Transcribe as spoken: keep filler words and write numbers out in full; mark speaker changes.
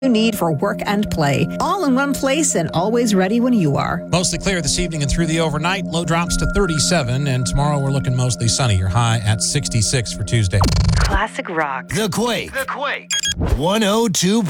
Speaker 1: you need for work and play. All in one place and always ready when you are.
Speaker 2: Mostly clear this evening and through the overnight. Low drops to thirty-seven, and tomorrow we're looking mostly sunny. Your high at sixty-six for Tuesday.
Speaker 3: Classic rock.
Speaker 4: The Quake. The Quake. one oh two